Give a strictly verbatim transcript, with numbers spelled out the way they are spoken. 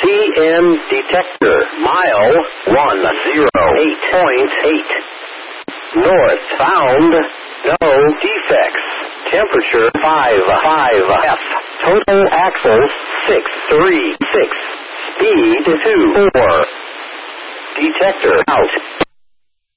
C M detector. Mile one oh eight point eight. North found. No defects. Temperature five five F. Total axles six three six. Speed two four. Detector out.